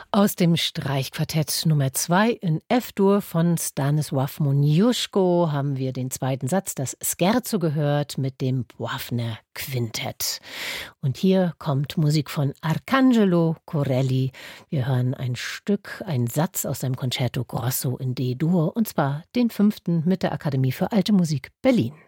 Aus dem Streichquartett Nummer 2 in F-Dur von Stanisław Moniuszko haben wir den zweiten Satz, das Scherzo, gehört mit dem Poivner Quintett. Und hier kommt Musik von Arcangelo Corelli. Wir hören ein Stück, einen Satz aus seinem Concerto Grosso in D-Dur, und zwar den 5. mit der Akademie für Alte Musik Berlin.